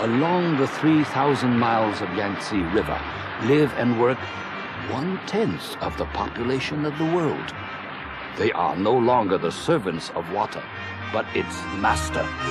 along the 3,000 miles of Yangtze River live and work 1/10 of the population of the world. They are no longer the servants of water, but its master.